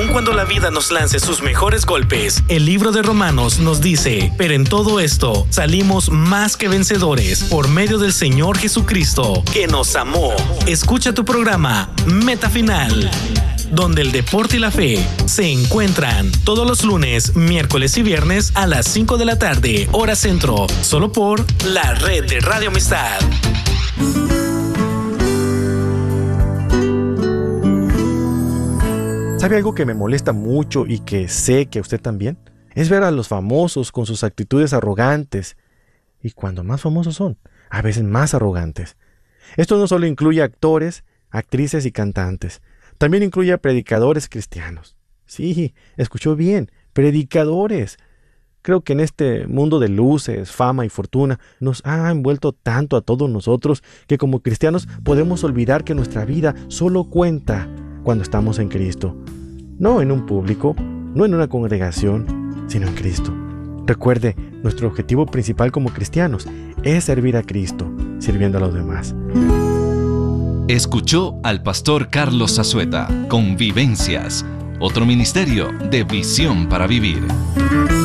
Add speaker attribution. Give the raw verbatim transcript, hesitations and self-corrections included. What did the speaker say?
Speaker 1: Aun cuando la vida nos lance sus mejores golpes, el libro de Romanos nos dice, pero en todo esto salimos más que vencedores por medio del Señor Jesucristo, que nos amó. Escucha tu programa Meta Final, donde el deporte y la fe se encuentran todos los lunes, miércoles y viernes a las cinco de la tarde, hora centro, solo por la red de Radio Amistad.
Speaker 2: ¿Sabe algo que me molesta mucho y que sé que a usted también? Es ver a los famosos con sus actitudes arrogantes. Y cuando más famosos son, a veces más arrogantes. Esto no solo incluye actores, actrices y cantantes. También incluye a predicadores cristianos. Sí, escuchó bien, predicadores. Creo que en este mundo de luces, fama y fortuna nos ha envuelto tanto a todos nosotros que como cristianos podemos olvidar que nuestra vida solo cuenta cuando estamos en Cristo. No en un público, no en una congregación, sino en Cristo. Recuerde, nuestro objetivo principal como cristianos es servir a Cristo, sirviendo a los demás.
Speaker 3: Escuchó al pastor Carlos Zazueta con Vivencias, otro ministerio de Visión para Vivir.